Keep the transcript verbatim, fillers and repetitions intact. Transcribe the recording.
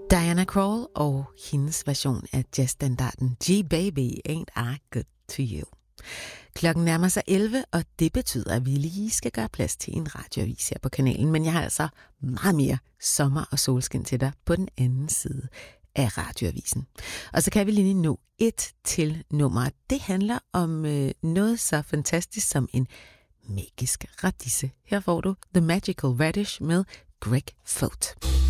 Diana Krall og hendes version af jazzstandarden G-Baby, Ain't I Good To You. Klokken nærmer sig elleve, og det betyder, at vi lige skal gøre plads til en radioavis her på kanalen. Men jeg har altså meget mere sommer og solskin til dig på den anden side af radioavisen. Og så kan vi lige nå et til nummer. Det handler om øh, noget så fantastisk som en magisk radisse. Her får du The Magical Radish med Greg Foat.